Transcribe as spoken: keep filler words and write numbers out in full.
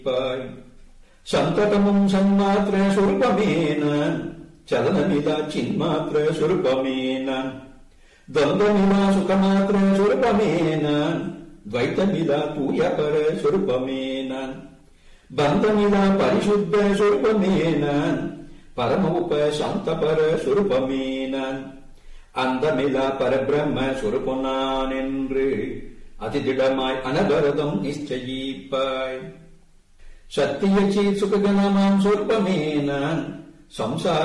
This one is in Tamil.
சந்ததமும் சன்மாத்திர சுரூபமே நான், சலனமிலா சின்மாத்திர சுரூபமே நான், துவந்தமிலா சுகமாத்திர சுரூபமே நான், துவைத்தமிலா தூயபர சுரூபமே நான், பந்தமிலா பரிசுத்த சுரூபமே நான், பரம உப சாந்தபர சுரூபமே நான், அந்தமிலா பரபிரம்ம சுரூபம் நான் என்று அதிதிடமாய் அனபரதம் நிச்சயிப்பாய். சத்திய சீத் சுககணமாம் சுரூபமே நான், சம்சார